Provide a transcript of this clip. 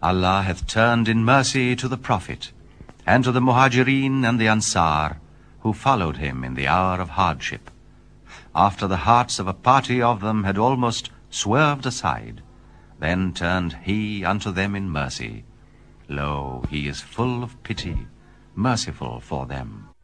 Allah hath turned in mercy to the Prophet, and to the Muhajirin and the Ansar, who followed him in the hour of hardship, after the hearts of a party of them had almost swerved aside. Then turned he unto them in mercy. Lo, he is full of pity, merciful for them.